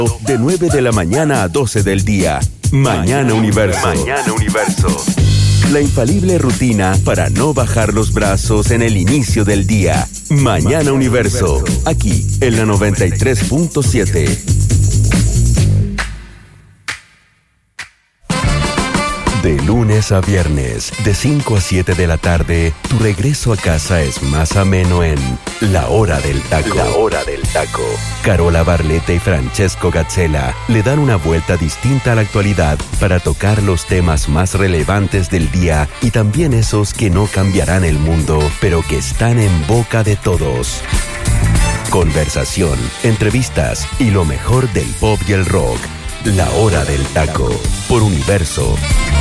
De 9 de la mañana a 12 del día. Mañana Universo. Mañana Universo. La infalible rutina para no bajar los brazos en el inicio del día. Mañana Universo. Aquí, en la 93.7. De lunes a viernes, de 5 a 7 de la tarde, tu regreso a casa es más ameno en La Hora del Taco. La Hora del Taco. Carola Barletta y Francesco Gazzella le dan una vuelta distinta a la actualidad para tocar los temas más relevantes del día y también esos que no cambiarán el mundo, pero que están en boca de todos. Conversación, entrevistas y lo mejor del pop y el rock. La Hora del Taco, por Universo.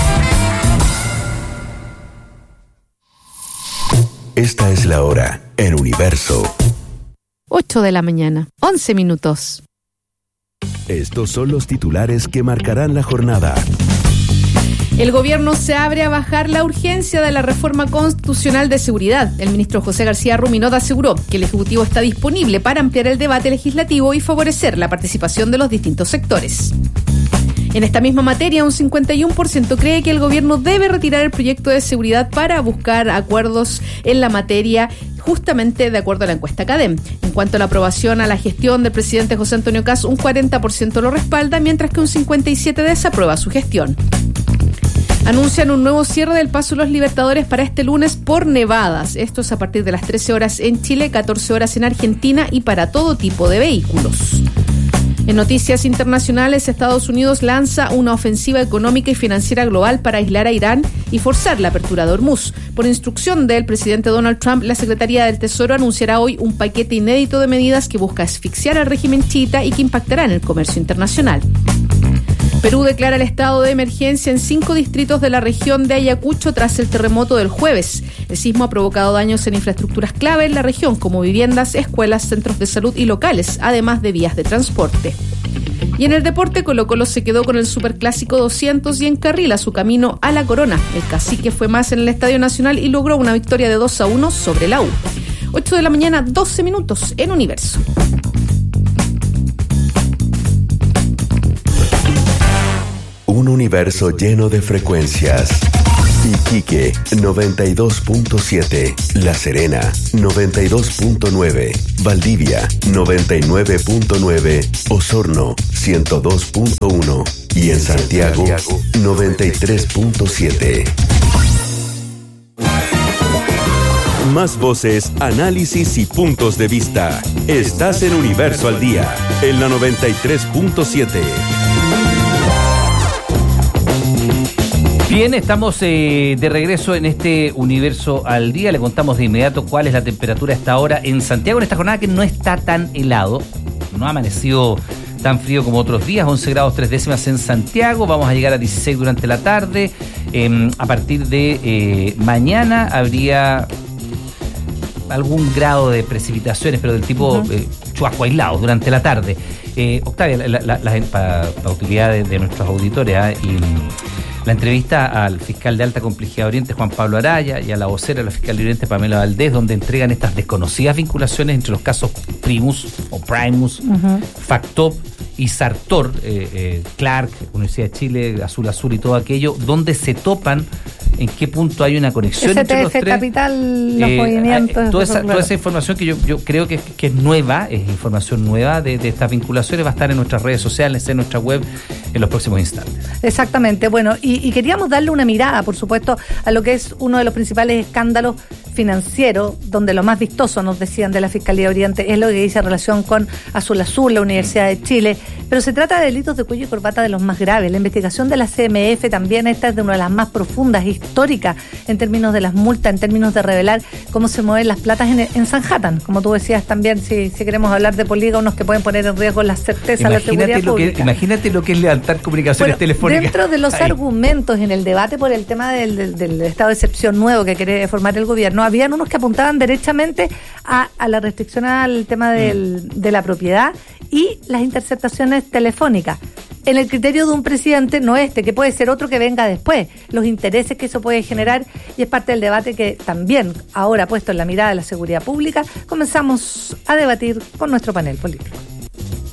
Esta es la hora en Universo. 8 de la mañana, 11 minutos. Estos son los titulares que marcarán la jornada. El gobierno se abre a bajar la urgencia de la reforma constitucional de seguridad. El ministro José García Ruminot aseguró que el Ejecutivo está disponible para ampliar el debate legislativo y favorecer la participación de los distintos sectores. En esta misma materia, un 51% cree que el gobierno debe retirar el proyecto de seguridad para buscar acuerdos en la materia, justamente de acuerdo a la encuesta CADEM. En cuanto a la aprobación a la gestión del presidente José Antonio Kast, un 40% lo respalda, mientras que un 57% desaprueba su gestión. Anuncian un nuevo cierre del Paso Los Libertadores para este lunes por nevadas. Esto es a partir de las 13 horas en Chile, 14 horas en Argentina y para todo tipo de vehículos. En noticias internacionales, Estados Unidos lanza una ofensiva económica y financiera global para aislar a Irán y forzar la apertura de Hormuz. Por instrucción del presidente Donald Trump, la Secretaría del Tesoro anunciará hoy un paquete inédito de medidas que busca asfixiar al régimen chiita y que impactará en el comercio internacional. Perú declara el estado de emergencia en 5 distritos de la región de Ayacucho tras el terremoto del jueves. El sismo ha provocado daños en infraestructuras clave en la región, como viviendas, escuelas, centros de salud y locales, además de vías de transporte. Y en el deporte, Colo-Colo se quedó con el Superclásico 200 y encarrila su camino a la corona. El Cacique fue más en el Estadio Nacional y logró una victoria de 2-1 sobre la U. 8 de la mañana, 12 minutos en Universo. Un universo lleno de frecuencias. Iquique 92.7, La Serena 92.9, Valdivia 99.9, Osorno 102.1 y en Santiago 93.7. Más voces, análisis y puntos de vista. Estás en Universo al Día, en la 93.7. Bien, estamos de regreso en este Universo al Día. Le contamos de inmediato cuál es la temperatura a esta hora en Santiago, en esta jornada que no está tan helado. No ha amanecido tan frío como otros días, 11 grados 3 décimas en Santiago. Vamos a llegar a 16 durante la tarde. A partir de mañana habría algún grado de precipitaciones, pero del tipo chubasco aislado durante la tarde. Octavia, para utilidad de nuestros auditores, y la entrevista al fiscal de alta complejidad de Oriente, Juan Pablo Araya, y a la vocera de la fiscal de Oriente, Pamela Valdés, donde entregan estas desconocidas vinculaciones entre los casos Primus o Primus, Factop y Sartor, Clark, Universidad de Chile, Azul y todo aquello, donde se topan en qué punto hay una conexión entre los tres. Capital, los movimientos. Toda esa información que yo creo que es nueva, es información nueva de estas vinculaciones, va a estar en nuestras redes sociales, en nuestra web, en los próximos instantes. Exactamente. Bueno, y queríamos darle una mirada, por supuesto, a lo que es uno de los principales escándalos financieros, donde lo más vistoso, nos decían de la Fiscalía de Oriente, es lo que dice relación con Azul, la Universidad de Chile, pero se trata de delitos de cuello y corbata de los más graves. La investigación de la CMF también, esta es de una de las más profundas, históricas, en términos de las multas, en términos de revelar cómo se mueven las platas en Sanhattan, como tú decías también, si queremos hablar de polígonos que pueden poner en riesgo la certeza, la seguridad pública. Imagínate lo que es levantar comunicaciones telefónicas. Dentro de los argumentos en el debate por el tema del estado de excepción nuevo que quiere formar el gobierno, habían unos que apuntaban derechamente a la restricción al tema de la propiedad y las interceptaciones telefónicas. En el criterio de un presidente, no que puede ser otro que venga después, los intereses que eso puede generar, y es parte del debate que también, ahora puesto en la mirada de la seguridad pública, comenzamos a debatir con nuestro panel político.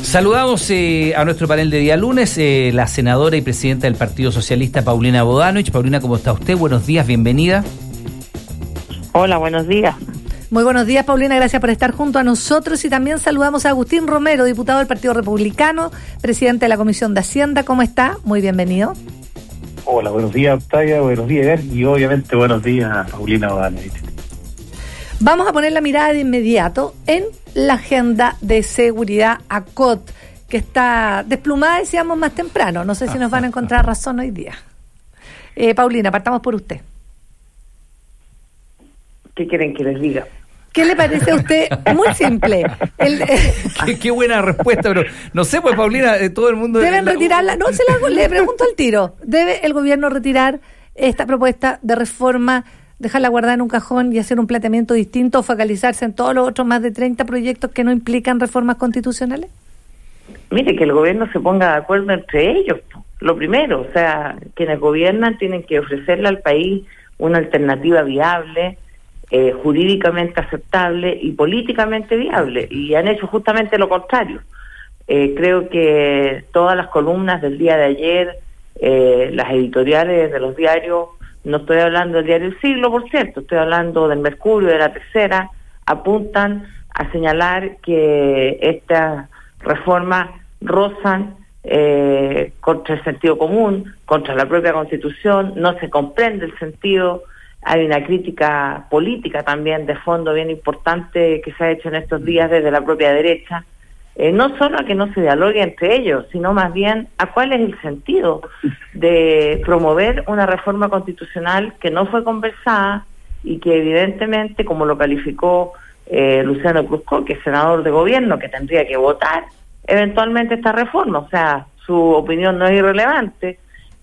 Saludamos a nuestro panel de día lunes, la senadora y presidenta del Partido Socialista, Paulina Bodanovich. Paulina, ¿cómo está usted? Buenos días, bienvenida. Hola, buenos días. Muy buenos días, Paulina, gracias por estar junto a nosotros y también saludamos a Agustín Romero, diputado del Partido Republicano, presidente de la Comisión de Hacienda. ¿Cómo está? Muy bienvenido. Hola, buenos días, Octavia, buenos días, y obviamente buenos días, Paulina Bodanovich. Vamos a poner la mirada de inmediato en la agenda de seguridad ACOT, que está desplumada, decíamos más temprano. No sé si nos van a encontrar razón hoy día. Paulina, partamos por usted. ¿Qué quieren que les diga? ¿Qué le parece a usted? Muy simple. Qué buena respuesta, pero no sé, pues Paulina, todo el mundo... Deben retirarla. No, le pregunto al tiro. ¿Debe el gobierno retirar esta propuesta de reforma, dejarla guardada en un cajón y hacer un planteamiento distinto o focalizarse en todos los otros más de 30 proyectos que no implican reformas constitucionales? Mire, que el gobierno se ponga de acuerdo entre ellos. Lo primero, o sea, quienes gobiernan tienen que ofrecerle al país una alternativa viable, jurídicamente aceptable y políticamente viable, y han hecho justamente lo contrario. Creo que todas las columnas del día de ayer, las editoriales de los diarios, no estoy hablando del diario El Siglo, por cierto, estoy hablando del Mercurio, de La Tercera, apuntan a señalar que estas reformas rozan contra el sentido común, contra la propia Constitución, no se comprende el sentido. Hay una crítica política también de fondo bien importante que se ha hecho en estos días desde la propia derecha, no solo a que no se dialogue entre ellos, sino más bien a cuál es el sentido de promover una reforma constitucional que no fue conversada y que evidentemente, como lo calificó Luciano Cruzco, que es senador de gobierno, que tendría que votar eventualmente esta reforma, o sea, su opinión no es irrelevante.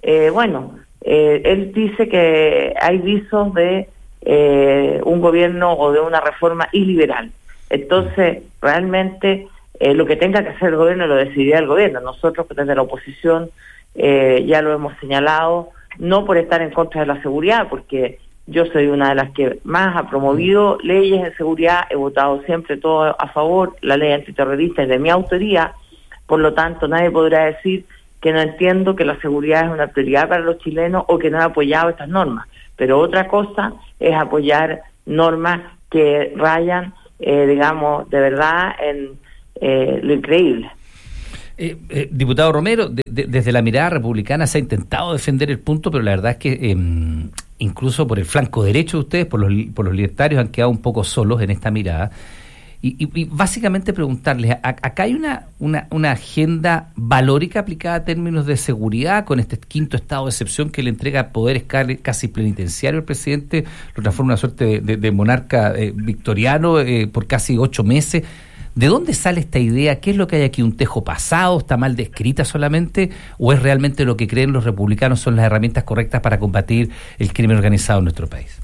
Él dice que hay visos de un gobierno o de una reforma iliberal. Entonces, realmente, lo que tenga que hacer el gobierno lo decidirá el gobierno. Nosotros, desde la oposición, ya lo hemos señalado, no por estar en contra de la seguridad, porque yo soy una de las que más ha promovido leyes de seguridad, he votado siempre todo a favor, la ley antiterrorista es de mi autoría, por lo tanto, nadie podrá decir que no entiendo que la seguridad es una prioridad para los chilenos o que no he apoyado estas normas. Pero otra cosa es apoyar normas que rayan, digamos, de verdad en lo increíble. Diputado Romero, desde la mirada republicana se ha intentado defender el punto, pero la verdad es que incluso por el flanco derecho de ustedes, por los libertarios, han quedado un poco solos en esta mirada. Y básicamente preguntarles, acá hay una agenda valórica aplicada a términos de seguridad con este quinto estado de excepción que le entrega poderes casi penitenciarios al presidente, lo transforma en una suerte de monarca victoriano por casi 8 meses. ¿De dónde sale esta idea? ¿Qué es lo que hay aquí? ¿Un tejo pasado? ¿Está mal descrita solamente? ¿O es realmente lo que creen los republicanos son las herramientas correctas para combatir el crimen organizado en nuestro país?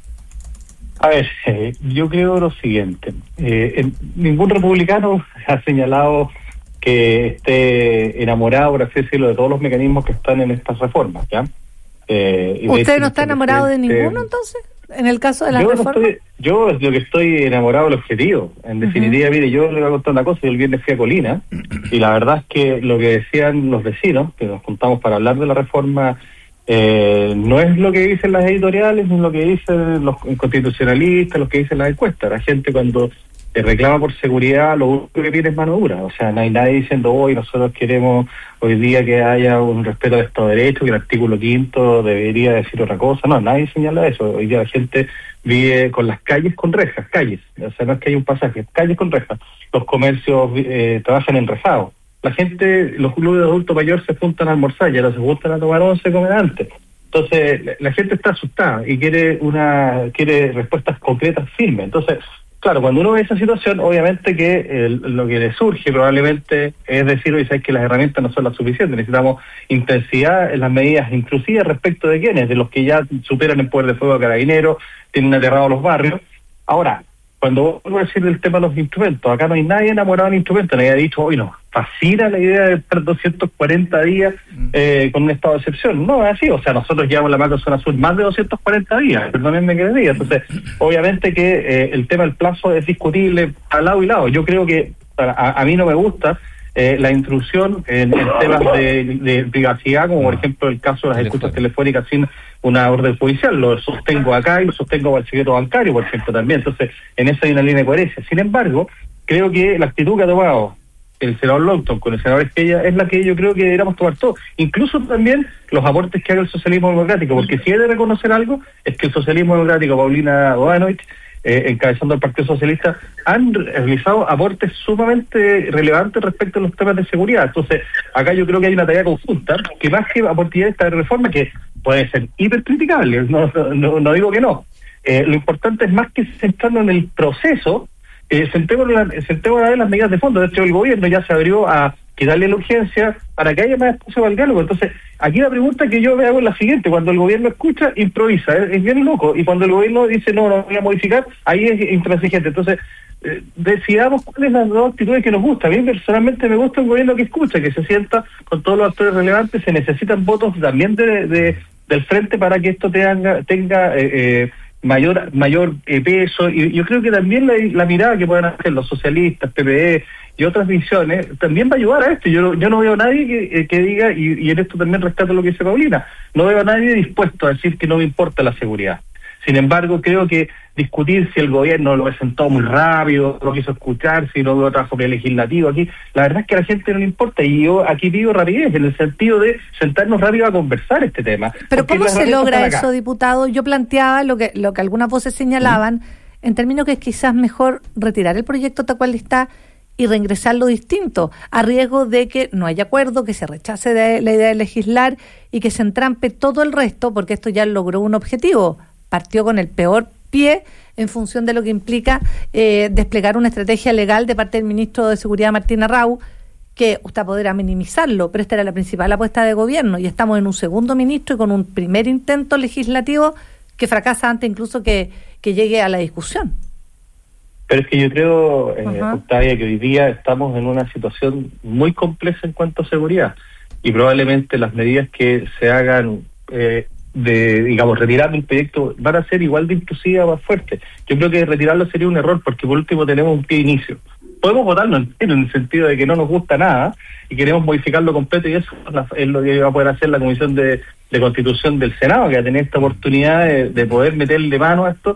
A ver, yo creo lo siguiente. Ningún republicano ha señalado que esté enamorado, por así decirlo, de todos los mecanismos que están en estas reformas, ¿ya? ¿Usted no está enamorado de ninguno, entonces? En el caso de la reforma. Yo es lo que estoy enamorado del objetivo. En definitiva, mire, yo le voy a contar una cosa. Yo el viernes fui a Colina y la verdad es que lo que decían los vecinos, que nos juntamos para hablar de la reforma, no es lo que dicen las editoriales, ni lo que dicen los constitucionalistas, lo que dicen las encuestas. La gente cuando reclama por seguridad, lo único que pide es mano dura. O sea, no hay nadie diciendo hoy nosotros queremos hoy día que haya un respeto al Estado de Derecho, que el artículo 5 debería decir otra cosa. No, nadie señala eso. Hoy día la gente vive con las calles con rejas, calles. O sea, no es que haya un pasaje, calles con rejas. Los comercios trabajan enrejados. La gente, los clubes de adultos mayores se juntan a almorzar, ya no se juntan a tomar once como antes. Entonces, la gente está asustada y quiere respuestas concretas, firmes. Entonces, claro, cuando uno ve esa situación, obviamente que lo que le surge probablemente es decir, oye, sabes que las herramientas no son las suficientes, necesitamos intensidad en las medidas inclusivas respecto de quiénes, de los que ya superan el poder de fuego a Carabineros, tienen aterrados los barrios. Ahora, cuando vuelvo a decir del tema de los instrumentos, acá no hay nadie enamorado del instrumento, nadie ha dicho, hoy no, fascina la idea de estar 240 días con un estado de excepción. No es así, o sea, nosotros llevamos la macro zona sur más de 240 días, perdónenme que les diga. Entonces, obviamente que el tema del plazo es discutible a lado y lado. Yo creo que a mí no me gusta la intrusión en temas de privacidad, como por ejemplo el caso de las escuchas telefónicas sin una orden judicial. Lo sostengo acá y lo sostengo al secreto bancario, por ejemplo, también. Entonces, en eso hay una línea de coherencia. Sin embargo, creo que la actitud que ha tomado el senador Longton con el senador Esquella es la que yo creo que deberíamos tomar todos, incluso también los aportes que haga el socialismo democrático, porque si he de reconocer algo, es que el socialismo democrático, Paulina Bodanovich, encabezando el Partido Socialista, han realizado aportes sumamente relevantes respecto a los temas de seguridad. Entonces, acá yo creo que hay una tarea conjunta, que más que aportar esta reforma, que puede ser hipercriticable, no digo que no. Lo importante es más que centrarnos en el proceso, sentemos a ver las medidas de fondo. De hecho, el gobierno ya se abrió a quitarle la urgencia para que haya más espacio para el diálogo. Entonces, aquí la pregunta que yo me hago es la siguiente: cuando el gobierno escucha, improvisa, es bien loco, y cuando el gobierno dice no voy a modificar, ahí es intransigente. Entonces, decidamos cuáles son las dos actitudes que nos gustan. A mí personalmente me gusta un gobierno que escucha, que se sienta con todos los actores relevantes. Se necesitan votos también del frente para que esto tenga mayor peso, y yo creo que también la mirada que puedan hacer los socialistas, PPD y otras visiones también va a ayudar a esto. Yo no veo a nadie que diga, y en esto también rescato lo que dice Paulina, no veo a nadie dispuesto a decir que no me importa la seguridad. Sin embargo, creo que discutir si el gobierno lo presentó muy rápido, no quiso escuchar, si no hubo trabajo legislativo aquí, la verdad es que a la gente no le importa, y yo aquí pido rapidez, en el sentido de sentarnos rápido a conversar este tema. Pero ¿cómo se logra eso, diputado? Yo planteaba lo que algunas voces señalaban, en términos que es quizás mejor retirar el proyecto tal cual está y reingresarlo distinto, a riesgo de que no haya acuerdo, que se rechace la idea de legislar y que se entrampe todo el resto, porque esto ya logró un objetivo. Partió con el peor pie en función de lo que implica desplegar una estrategia legal de parte del ministro de Seguridad, Martín Arrau, que usted podrá minimizarlo, pero esta era la principal apuesta de gobierno, y estamos en un segundo ministro y con un primer intento legislativo que fracasa antes incluso que llegue a la discusión. Pero es que yo creo, Octavia, que hoy día estamos en una situación muy compleja en cuanto a seguridad, y probablemente las medidas que se hagan retirando el proyecto van a ser igual de intrusivas, más fuertes. Yo creo que retirarlo sería un error, porque por último tenemos un pie de inicio. Podemos votarlo entero, en el sentido de que no nos gusta nada y queremos modificarlo completo, y eso es lo que va a poder hacer la Comisión de Constitución del Senado, que va a tener esta oportunidad de poder meterle mano a esto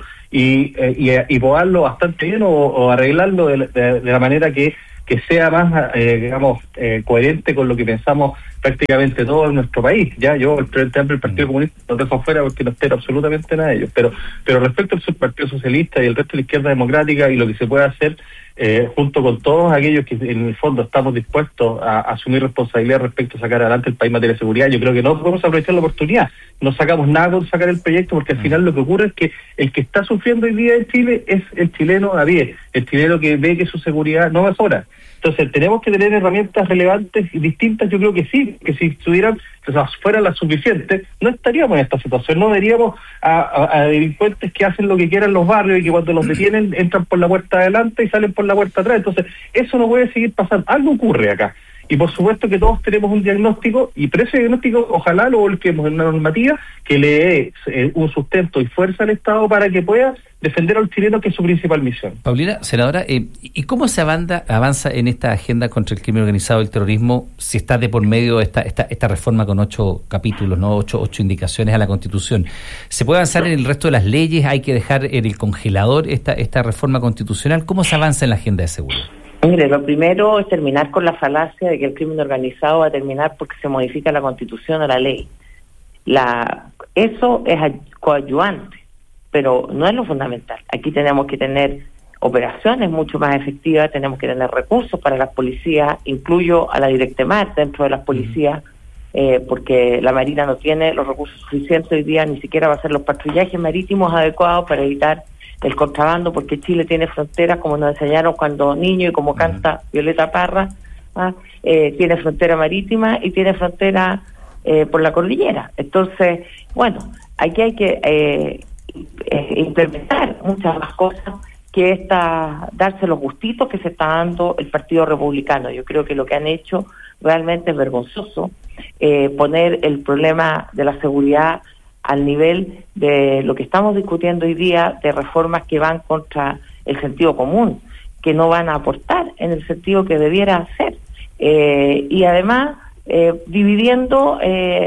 y podarlo bastante bien o arreglarlo de la manera que sea más, coherente con lo que pensamos prácticamente todo en nuestro país. Ya yo, el Frente Amplio del Partido Comunista, lo dejo afuera porque no espero absolutamente nada de ellos. Pero respecto al Partido Socialista y el resto de la izquierda democrática, y lo que se puede hacer junto con todos aquellos que en el fondo estamos dispuestos a asumir responsabilidad respecto a sacar adelante el país en materia de seguridad, yo creo que no podemos aprovechar la oportunidad. No sacamos nada con sacar el proyecto, porque al final lo que ocurre es que el que está sufriendo hoy día en Chile es el chileno a pie, el chileno que ve que su seguridad no mejora. Entonces tenemos que tener herramientas relevantes y distintas. Yo creo que sí, que si fueran las suficientes, no estaríamos en esta situación. No veríamos a delincuentes que hacen lo que quieran en los barrios y que cuando los detienen entran por la puerta de adelante y salen por la puerta atrás. Entonces eso no puede seguir pasando. Algo ocurre acá. Y por supuesto que todos tenemos un diagnóstico, y por ese diagnóstico ojalá lo volquemos en una normativa que le dé un sustento y fuerza al Estado para que pueda defender al chileno, que es su principal misión. Paulina, senadora, ¿y cómo se avanza en esta agenda contra el crimen organizado y el terrorismo, si está de por medio esta reforma con 8 capítulos, no 8 indicaciones a la Constitución? ¿Se puede avanzar en el resto de las leyes? ¿Hay que dejar en el congelador esta reforma constitucional? ¿Cómo se avanza en la agenda de seguridad? Mire, lo primero es terminar con la falacia de que el crimen organizado va a terminar porque se modifica la Constitución o la ley. Eso es coadyuvante, pero no es lo fundamental. Aquí tenemos que tener operaciones mucho más efectivas, tenemos que tener recursos para las policías, incluyo a la Directemar dentro de las policías, porque la Marina no tiene los recursos suficientes hoy día, ni siquiera va a hacer los patrullajes marítimos adecuados para evitar el contrabando, porque Chile tiene fronteras, como nos enseñaron cuando niño y como canta Violeta Parra, tiene frontera marítima y tiene frontera por la cordillera. Entonces, bueno, aquí hay que implementar muchas más cosas que darse los gustitos que se está dando el Partido Republicano. Yo creo que lo que han hecho realmente es vergonzoso, poner el problema de la seguridad al nivel de lo que estamos discutiendo hoy día, de reformas que van contra el sentido común, que no van a aportar en el sentido que debiera hacer. y además dividiendo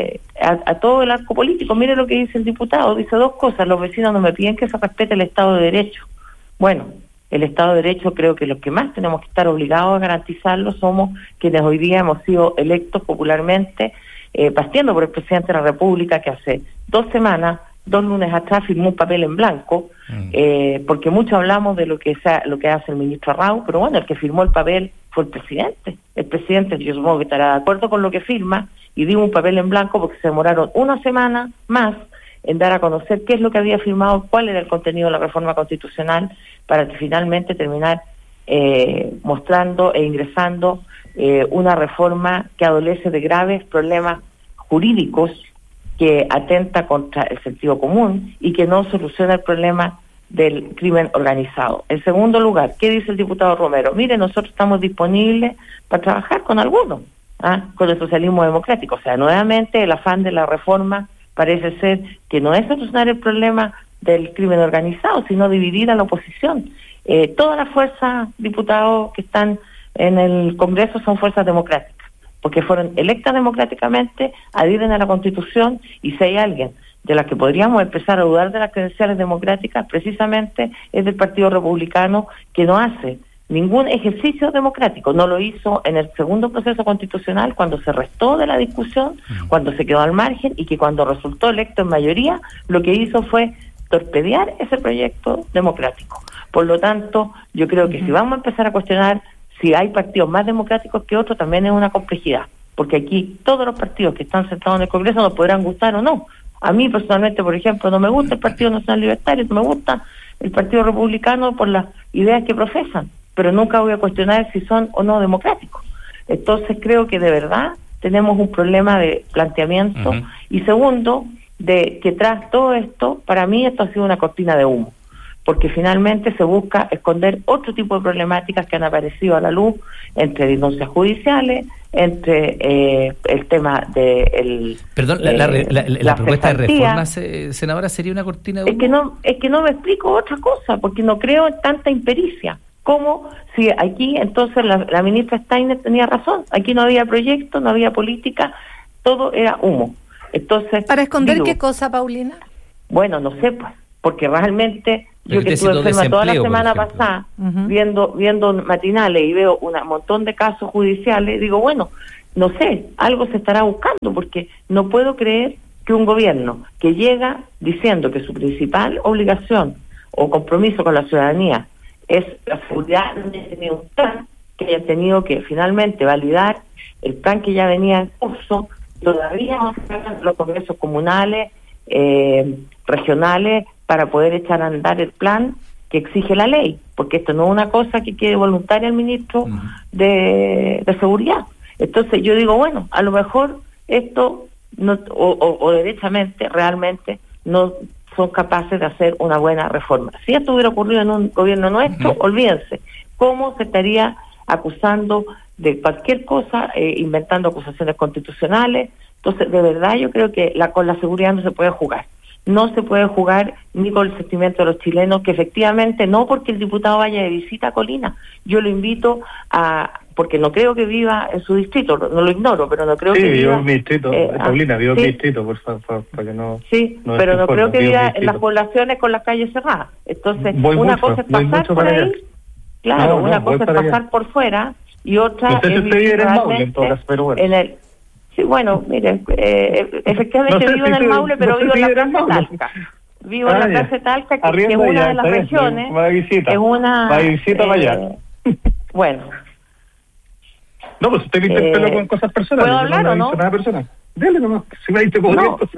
a todo el arco político. Mire lo que dice el diputado, dice dos cosas: los vecinos no me piden que se respete el Estado de Derecho. Bueno, el Estado de Derecho creo que los que más tenemos que estar obligados a garantizarlo somos quienes hoy día hemos sido electos popularmente, partiendo por el presidente de la República, que hace 2 semanas, 2 lunes atrás, firmó un papel en blanco, porque mucho hablamos de lo que hace el ministro Arrau, pero bueno, el que firmó el papel fue el presidente. El presidente, yo supongo que estará de acuerdo con lo que firma, y dio un papel en blanco porque se demoraron 1 semana más en dar a conocer qué es lo que había firmado, cuál era el contenido de la reforma constitucional, para que finalmente terminar mostrando e ingresando una reforma que adolece de graves problemas jurídicos, que atenta contra el sentido común y que no soluciona el problema del crimen organizado. En segundo lugar, ¿qué dice el diputado Romero? Mire, nosotros estamos disponibles para trabajar con algunos, con el socialismo democrático. O sea, nuevamente el afán de la reforma parece ser que no es solucionar el problema del crimen organizado, sino dividir a la oposición. Todas las fuerzas, diputados, que están en el Congreso son fuerzas democráticas, porque fueron electas democráticamente, adhieren a la Constitución, y si hay alguien de las que podríamos empezar a dudar de las credenciales democráticas, precisamente es del Partido Republicano, que no hace ningún ejercicio democrático. No lo hizo en el segundo proceso constitucional, cuando se restó de la discusión, cuando se quedó al margen, y que cuando resultó electo en mayoría, lo que hizo fue torpedear ese proyecto democrático. Por lo tanto, yo creo que si vamos a empezar a cuestionar si hay partidos más democráticos que otros, también es una complejidad, porque aquí todos los partidos que están sentados en el Congreso nos podrán gustar o no. A mí personalmente, por ejemplo, no me gusta el Partido Nacional Libertario, no me gusta el Partido Republicano por las ideas que profesan, pero nunca voy a cuestionar si son o no democráticos. Entonces creo que de verdad tenemos un problema de planteamiento. Y segundo, de que tras todo esto, para mí esto ha sido una cortina de humo, porque finalmente se busca esconder otro tipo de problemáticas que han aparecido a la luz, entre denuncias judiciales, entre el tema de la propuesta de reforma, senadora, sería una cortina de humo. Es que no me explico otra cosa, porque no creo en tanta impericia. Como si aquí entonces la ministra Steiner tenía razón, aquí no había proyecto, no había política, todo era humo. Entonces, ¿para esconder qué cosa, Paulina? Bueno, no sé, pues, porque realmente yo que estuve enferma toda la semana pasada, viendo matinales, y veo un montón de casos judiciales, digo, bueno, no sé, algo se estará buscando, porque no puedo creer que un gobierno que llega diciendo que su principal obligación o compromiso con la ciudadanía es la seguridad, no haya tenido un plan, que haya tenido que finalmente validar el plan que ya venía en curso. Todavía no se hagan los congresos comunales, regionales, para poder echar a andar el plan que exige la ley, porque esto no es una cosa que quede voluntaria el ministro de Seguridad. Entonces yo digo, bueno, a lo mejor esto no, o derechamente, realmente no son capaces de hacer una buena reforma. Si esto hubiera ocurrido en un gobierno nuestro, olvídense, ¿cómo se estaría acusando de cualquier cosa, inventando acusaciones constitucionales? Entonces, de verdad, yo creo que con la seguridad no se puede jugar. No se puede jugar ni con el sentimiento de los chilenos, que efectivamente no porque el diputado vaya de visita a Colina. Yo lo invito porque no creo que viva en su distrito, no lo ignoro, pero no creo que viva... Sí, vivo en mi distrito, Paulina, vivo en mi distrito, por favor, para que no... Sí, no, pero no creo que viva en las poblaciones con las calles cerradas. Entonces, una cosa es pasar por ahí, claro, una cosa es pasar por fuera, y otra es vivir en el... Sí, bueno, mire, efectivamente vivo en el Maule, pero vivo en la Plaza Talca. Vivo en la Plaza Talca, que es una de las regiones. Es una... visita para allá. Bueno. No, pues usted me interpeló con cosas personales. ¿Puedo hablar o no? Nada personal. Dele nomás, si me diste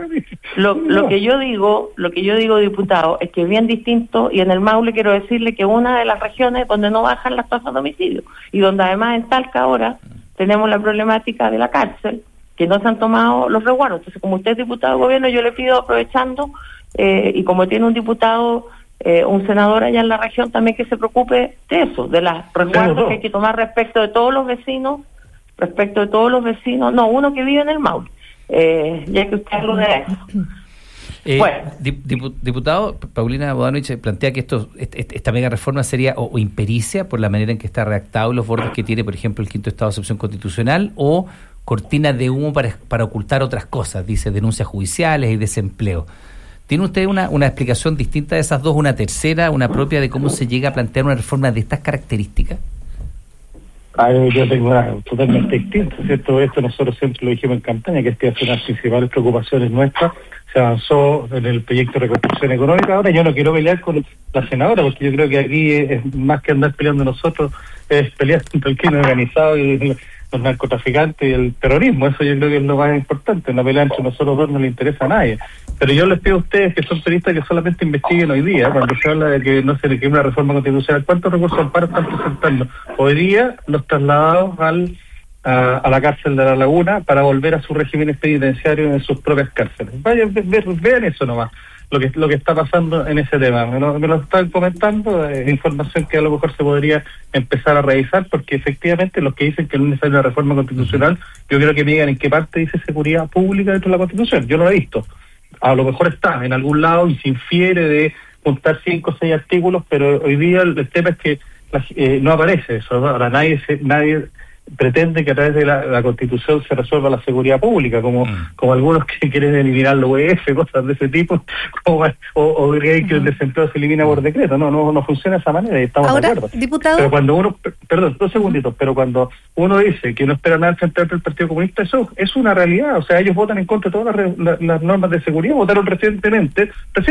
Lo que yo digo, diputado, es que es bien distinto, y en el Maule quiero decirle que una de las regiones donde no bajan las tasas de homicidio, y donde además en Talca ahora tenemos la problemática de la cárcel, que no se han tomado los resguardos. Entonces, como usted es diputado de gobierno, yo le pido, aprovechando, y como tiene un diputado, un senador allá en la región, también que se preocupe de eso, de las resguardos que hay que tomar respecto de todos los vecinos, no, uno que vive en el Maule, ya que usted habla de eso. Diputado, Paulina Bodanovich plantea que esta mega reforma sería o impericia por la manera en que está redactado, los bordes que tiene, por ejemplo, el quinto estado de excepción constitucional, o cortina de humo para ocultar otras cosas, dice, denuncias judiciales y desempleo. ¿Tiene usted una explicación distinta de esas dos, una tercera, una propia de cómo se llega a plantear una reforma de estas características? Yo tengo una totalmente distinta, ¿cierto? Esto nosotros siempre lo dijimos en campaña, que esta es una de las principales preocupaciones nuestras. Se avanzó en el proyecto de reconstrucción económica. Ahora yo no quiero pelear con la senadora, porque yo creo que aquí es más que andar peleando nosotros, es pelear contra el crimen organizado y los narcotraficantes y el terrorismo. Eso yo creo que es lo más importante. Una pelea entre nosotros dos no le interesa a nadie. Pero yo les pido a ustedes, que son periodistas, que solamente investiguen hoy día, cuando se habla de que no se requiere una reforma constitucional, ¿cuántos recursos de amparo están presentando? Hoy día los trasladados a la cárcel de La Laguna para volver a sus regímenes penitenciarios en sus propias cárceles. Vayan, vean eso nomás, lo que está pasando en ese tema. Me lo están comentando, información que a lo mejor se podría empezar a revisar, porque efectivamente los que dicen que no es necesaria una reforma constitucional, yo creo que me digan en qué parte dice seguridad pública dentro de la Constitución. Yo no lo he visto. A lo mejor está en algún lado y se infiere de juntar 5 o 6 artículos, pero hoy día el tema es que no aparece eso, ¿no? Ahora nadie pretende que a través de la Constitución se resuelva la seguridad pública, como algunos que quieren eliminar la UEF, cosas de ese tipo, o creen que el desempleo se elimina por decreto. No funciona de esa manera y estamos ahora, de acuerdo. Diputado, pero cuando uno, perdón, 2 segunditos, pero cuando uno dice que no espera nada frente al Partido Comunista, eso es una realidad. O sea, ellos votan en contra de todas las normas de seguridad, votaron recientemente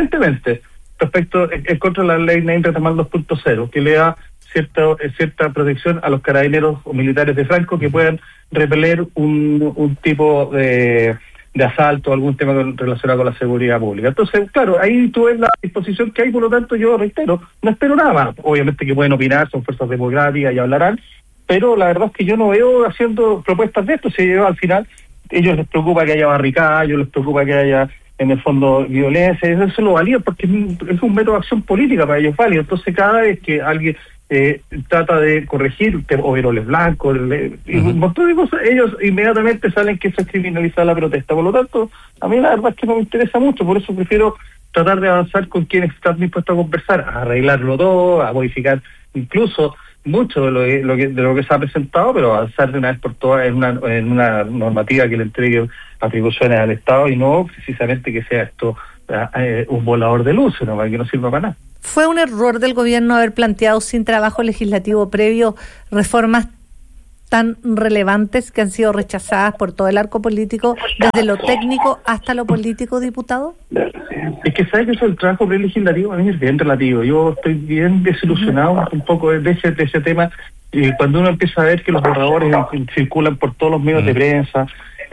respecto en contra de la ley NEIN Retamal 2.0, que le da cierta protección a los carabineros o militares de Franco que puedan repeler un tipo de asalto, algún tema relacionado con la seguridad pública. Entonces, claro, ahí tú ves la disposición que hay, por lo tanto yo reitero, no espero nada más. Obviamente que pueden opinar, son fuerzas democráticas y hablarán, pero la verdad es que yo no veo haciendo propuestas de esto. Si al final ellos les preocupa que haya barricadas, ellos les preocupa que haya en el fondo violencia, eso lo valía porque es un método de acción política para ellos válido. Entonces cada vez que alguien trata de corregir overoles blancos, un montón de cosas, ellos inmediatamente salen que eso es criminalizar la protesta. Por lo tanto, a mí la verdad es que no me interesa mucho, por eso prefiero tratar de avanzar con quienes están dispuestos a conversar, a arreglarlo todo, a modificar incluso mucho de lo que se ha presentado, pero avanzar de una vez por todas en una normativa que le entregue atribuciones al Estado y no precisamente que sea esto un volador de luces, ¿no? Para que no sirva para nada. ¿Fue un error del gobierno haber planteado sin trabajo legislativo previo reformas tan relevantes que han sido rechazadas por todo el arco político, desde lo técnico hasta lo político, diputado? Es que sabes que eso del trabajo prelegislativo a mí es bien relativo. Yo estoy bien desilusionado un poco de ese tema. Cuando uno empieza a ver que los borradores circulan por todos los medios de prensa,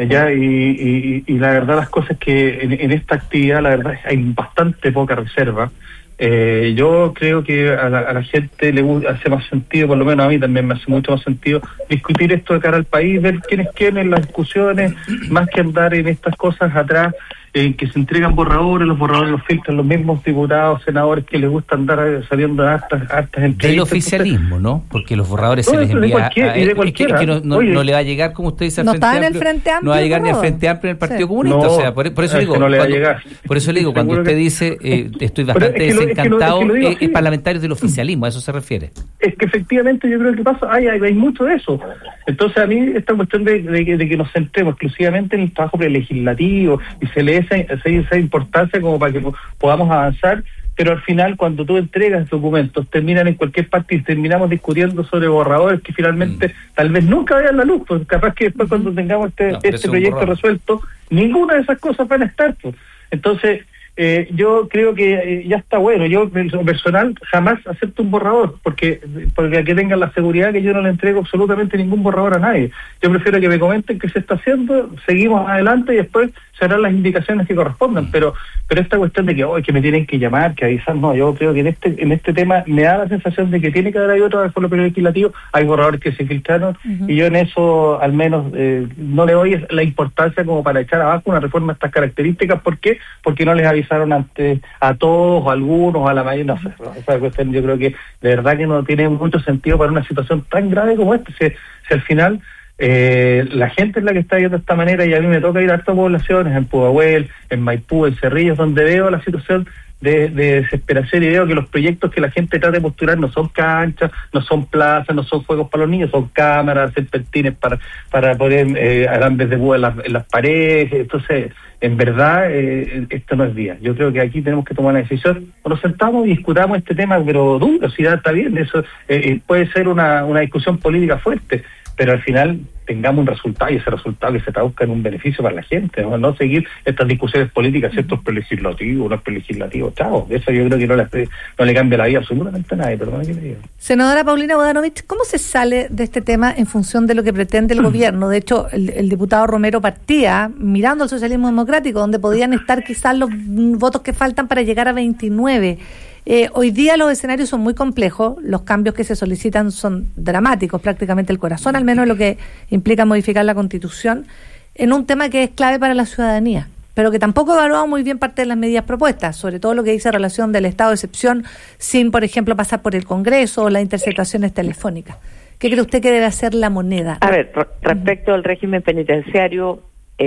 y la verdad las cosas que en esta actividad la verdad hay bastante poca reserva. Yo creo que a la gente le hace más sentido, por lo menos a mí también me hace mucho más sentido discutir esto de cara al país, ver quiénes quieren las discusiones, más que andar en estas cosas atrás, que se entregan borradores, los borradores los filtran los mismos diputados, senadores que les gusta andar saliendo a hartas entrevistas. Del oficialismo, ¿no? Porque los borradores se les envía que no le va a llegar, como usted dice, al Frente Amplio. No está en el Frente Amplio. No va a llegar ni al Frente Amplio ni al Partido Comunista. O sea, por eso digo, no le va a llegar. Por eso le digo, cuando usted dice estoy bastante desencantado, es parlamentarios del oficialismo, a eso se refiere. Es que efectivamente yo creo que pasa, hay mucho de eso. Entonces a mí esta cuestión de que nos centremos exclusivamente en el trabajo prelegislativo y se le esa importancia como para que podamos avanzar, pero al final cuando tú entregas documentos terminan en cualquier parte y terminamos discutiendo sobre borradores que finalmente tal vez nunca vean la luz, pues capaz que después cuando tengamos este proyecto resuelto, ninguna de esas cosas van a estar, pues. Entonces yo creo que ya está bueno. Yo en lo personal jamás acepto un borrador porque que tengan la seguridad que yo no le entrego absolutamente ningún borrador a nadie. Yo prefiero que me comenten qué se está haciendo, seguimos adelante y después se harán las indicaciones que correspondan, pero esta cuestión de que me tienen que llamar, que avisar, no, yo creo que en este tema me da la sensación de que tiene que haber ahí otra reforma legislativa, hay borradores que se filtraron y yo en eso al menos no le doy la importancia como para echar abajo una reforma de estas características. ¿Por qué? Porque no les avisaron antes a todos o a algunos o a la mayoría, no sé. Esa cuestión yo creo que de verdad que no tiene mucho sentido para una situación tan grave como esta. Si al final La gente es la que está viendo de esta manera, y a mí me toca ir a hartas poblaciones, en Pudahuel, en Maipú, en Cerrillos, donde veo la situación de desesperación, y veo que los proyectos que la gente trata de postular no son canchas, no son plazas, no son juegos para los niños, son cámaras, serpentines para poner alambres de púa en las paredes. Entonces, en verdad, esto no es día. Yo creo que aquí tenemos que tomar una decisión, o nos sentamos y discutamos este tema, pero duro, si ya está bien, eso puede ser una discusión política fuerte, pero al final tengamos un resultado, y ese resultado que se traduzca en un beneficio para la gente, no seguir estas discusiones políticas, si esto es prelegislativo, no es prelegislativo, chao. Eso yo creo que no le cambia la vida absolutamente a nadie, perdón que me diga. Senadora Paulina Bodanovich, ¿cómo se sale de este tema en función de lo que pretende el gobierno? De hecho, el diputado Romero partía mirando al socialismo democrático, donde podían estar quizás los votos que faltan para llegar a 29. Hoy día los escenarios son muy complejos, los cambios que se solicitan son dramáticos, prácticamente el corazón, al menos lo que implica modificar la Constitución, en un tema que es clave para la ciudadanía, pero que tampoco evaluado muy bien parte de las medidas propuestas, sobre todo lo que dice relación del estado de excepción, sin, por ejemplo, pasar por el Congreso o las interceptaciones telefónicas. ¿Qué cree usted que debe hacer la moneda? A ver, respecto al régimen penitenciario,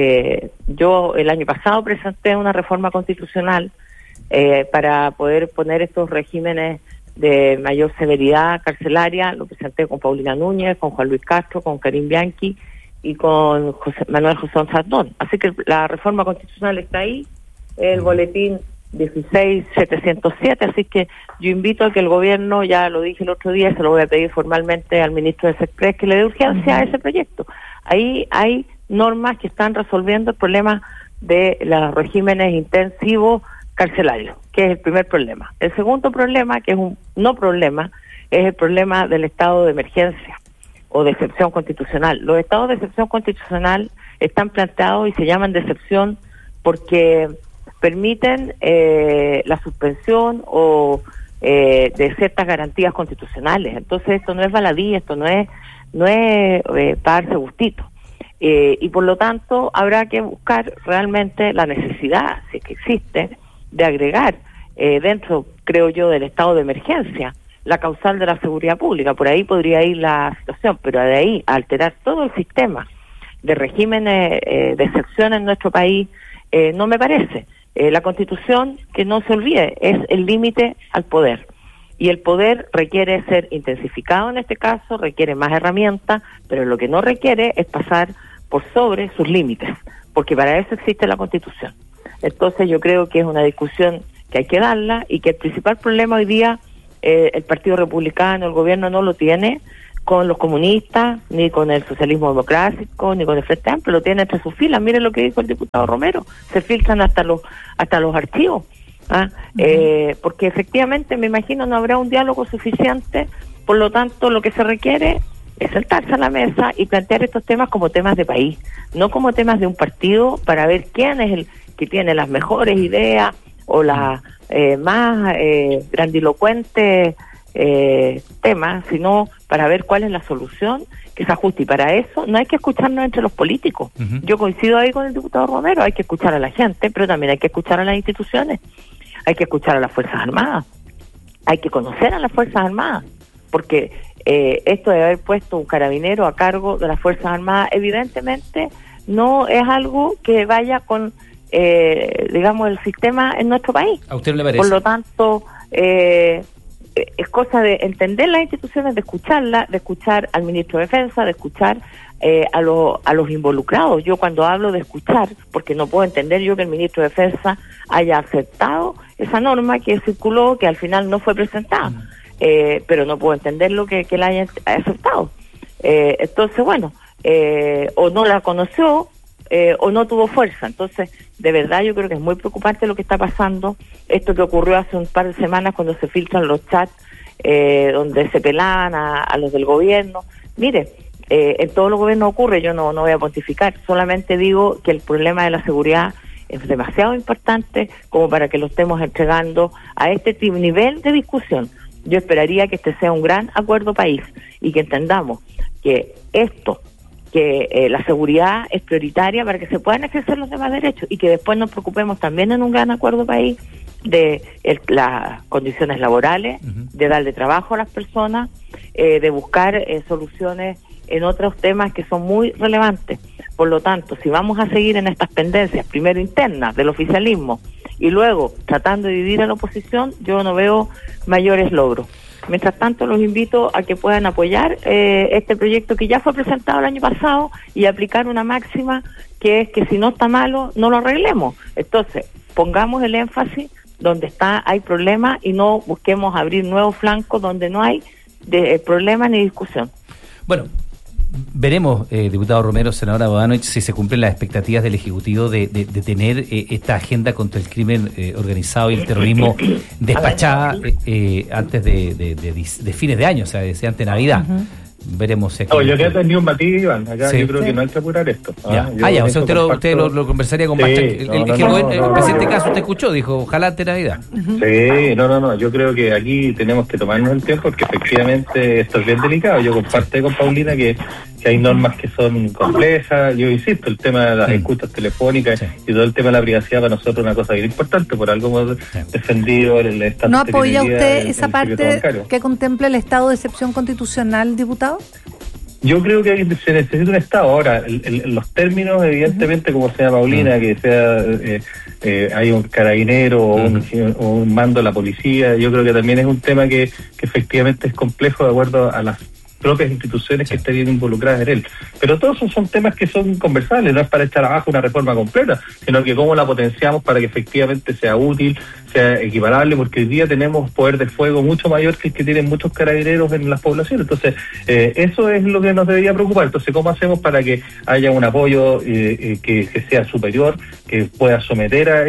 yo el año pasado presenté una reforma constitucional para poder poner estos regímenes de mayor severidad carcelaria. Lo presenté con Paulina Núñez, con Juan Luis Castro, con Karim Bianchi y con Manuel José Sardón. Así que la reforma constitucional está ahí, el boletín 16707, así que yo invito a que el gobierno, ya lo dije el otro día, se lo voy a pedir formalmente al ministro de Sexpress, que le dé urgencia a ese proyecto. Ahí hay normas que están resolviendo el problema de los regímenes intensivos carcelarios, que es el primer problema. El segundo problema, que es un no problema, es el problema del estado de emergencia o de excepción constitucional. Los estados de excepción constitucional están planteados y se llaman de excepción porque permiten la suspensión o de ciertas garantías constitucionales. Entonces esto no es baladí, esto no es para darse gustito. Y por lo tanto habrá que buscar realmente la necesidad, si es que existe, de agregar dentro, creo yo, del estado de emergencia la causal de la seguridad pública. Por ahí podría ir la situación, pero de ahí a alterar todo el sistema de regímenes de excepción en nuestro país, no me parece. La Constitución, que no se olvide, es el límite al poder. Y el poder requiere ser intensificado en este caso, requiere más herramientas, pero lo que no requiere es pasar por sobre sus límites, porque para eso existe la Constitución. Entonces yo creo que es una discusión que hay que darla, y que el principal problema hoy día el Partido Republicano, el gobierno no lo tiene con los comunistas, ni con el socialismo democrático, ni con el Frente Amplio, lo tiene entre sus filas. Miren lo que dijo el diputado Romero, se filtran hasta los archivos, porque efectivamente me imagino no habrá un diálogo suficiente. Por lo tanto, lo que se requiere es sentarse a la mesa y plantear estos temas como temas de país, no como temas de un partido para ver quién es el que tiene las mejores ideas o las más grandilocuentes temas, sino para ver cuál es la solución que se ajuste. Y para eso no hay que escucharnos entre los políticos. Yo coincido ahí con el diputado Romero, hay que escuchar a la gente, pero también hay que escuchar a las instituciones, hay que escuchar a las Fuerzas Armadas, hay que conocer a las Fuerzas Armadas, porque esto de haber puesto un carabinero a cargo de las Fuerzas Armadas evidentemente no es algo que vaya con digamos, el sistema en nuestro país. ¿A usted no le parece? Por lo tanto, es cosa de entender las instituciones, de escucharlas, de escuchar al ministro de Defensa, de escuchar a los involucrados. Yo cuando hablo de escuchar, porque no puedo entender yo que el ministro de Defensa haya aceptado esa norma que circuló, que al final no fue presentada, pero no puedo entender lo que la haya aceptado. Entonces, bueno, o no la conoció, o no tuvo fuerza. Entonces, de verdad yo creo que es muy preocupante lo que está pasando. Esto que ocurrió hace un par de semanas cuando se filtran los chats donde se pelaban a los del gobierno. Mire, en todos los gobiernos ocurre, yo no voy a pontificar, solamente digo que el problema de la seguridad es demasiado importante como para que lo estemos entregando a este nivel de discusión. Yo esperaría que este sea un gran acuerdo país y que entendamos que la seguridad es prioritaria para que se puedan ejercer los demás derechos, y que después nos preocupemos también en un gran acuerdo país de las condiciones laborales, de darle trabajo a las personas, de buscar soluciones en otros temas que son muy relevantes. Por lo tanto, si vamos a seguir en estas pendencias, primero internas del oficialismo y luego tratando de dividir a la oposición, yo no veo mayores logros. Mientras tanto, los invito a que puedan apoyar este proyecto que ya fue presentado el año pasado y aplicar una máxima que es que si no está malo, no lo arreglemos. Entonces, pongamos el énfasis donde hay problemas y no busquemos abrir nuevos flancos donde no hay problema ni discusión. Bueno, veremos, diputado Romero, senadora Bodanovich, si se cumplen las expectativas del Ejecutivo de tener esta agenda contra el crimen organizado y el terrorismo despachada antes de fines de año, o sea, antes de Navidad. Uh-huh. Veremos si aquí... yo quería tener un matiz, Iván. Acá yo creo que no hay que apurar esto. O sea, usted lo conversaría con bastante... El presidente Caso, usted escuchó, dijo, ojalá antes de Navidad. Uh-huh. Sí, no. Yo creo que aquí tenemos que tomarnos el tiempo porque efectivamente esto es bien delicado. Yo comparto con Paulina que hay normas que son complejas. Yo insisto, el tema de las escuchas telefónicas y todo el tema de la privacidad para nosotros es una cosa bien importante. Por algo hemos defendido el estado. ¿No apoya usted esa parte que contempla el estado de excepción constitucional, diputado? Yo creo que se necesita un Estado. Ahora, los términos, evidentemente, como sea Paulina, que sea hay un carabinero o un mando de la policía, yo creo que también es un tema que efectivamente es complejo de acuerdo a las propias instituciones que estén involucradas en él. Pero todos son temas que son conversables, no es para echar abajo una reforma completa, sino que cómo la potenciamos para que efectivamente sea útil, sea equiparable, porque hoy día tenemos poder de fuego mucho mayor que el que tienen muchos carabineros en las poblaciones. Entonces, eso es lo que nos debería preocupar. Entonces, ¿cómo hacemos para que haya un apoyo que sea superior, que pueda someter a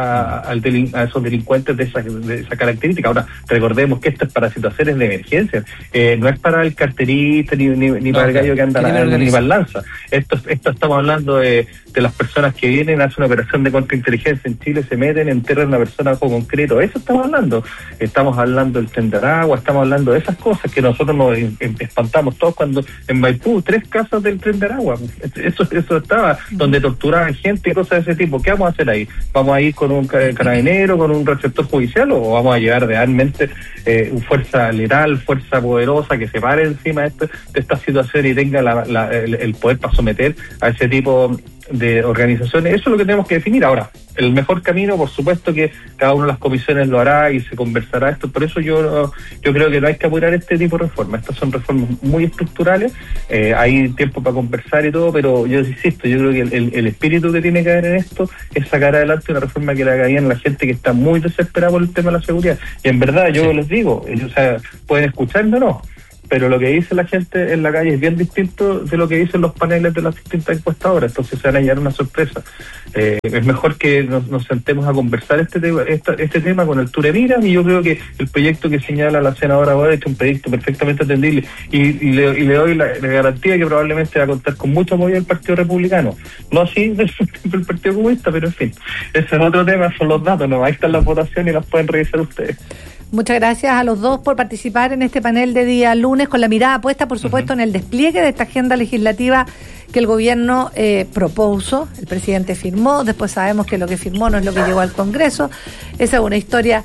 esos delincuentes de esa característica? Ahora, recordemos que esto es para situaciones de emergencia, no es para el carterista ni para el gallo que anda ni para el lanza. Esto estamos hablando de las personas que vienen, hacen una operación de contrainteligencia en Chile, se meten, enterran a una persona con concreto. Eso estamos hablando del Tren de Aragua, estamos hablando de esas cosas que nosotros nos espantamos todos cuando en Maipú 3 casas del Tren de Aragua, eso estaba, donde torturaban gente y cosas de ese tipo. ¿Qué vamos a hacer ahí? ¿Vamos a ir con un carabinero, con un receptor judicial, o vamos a llevar realmente fuerza letal, fuerza poderosa que se pare encima de esta situación y tenga el poder para someter a ese tipo de organizaciones? Eso es lo que tenemos que definir. Ahora, el mejor camino, por supuesto que cada una de las comisiones lo hará y se conversará esto. Por eso yo creo que no hay que apurar este tipo de reformas. Estas son reformas muy estructurales, hay tiempo para conversar y todo, pero yo insisto, yo creo que el espíritu que tiene que haber en esto es sacar adelante una reforma que le haga bien a la gente que está muy desesperada por el tema de la seguridad. Y en verdad, yo les digo, pueden escucharme o no, pero lo que dice la gente en la calle es bien distinto de lo que dicen los paneles de las distintas encuestadoras. Entonces se van a hallar una sorpresa. Es mejor que nos sentemos a conversar este tema con altura de miras, y yo creo que el proyecto que señala la senadora Boda es un proyecto perfectamente atendible y le doy la garantía que probablemente va a contar con mucho apoyo del Partido Republicano. No así del Partido Comunista, pero en fin, ese es otro tema, son los datos, ¿no? Ahí están las votaciones y las pueden revisar ustedes. Muchas gracias a los dos por participar en este panel de día lunes, con la mirada puesta, por supuesto, en el despliegue de esta agenda legislativa que el gobierno propuso, el presidente firmó, después sabemos que lo que firmó no es lo que llegó al Congreso. Esa es una historia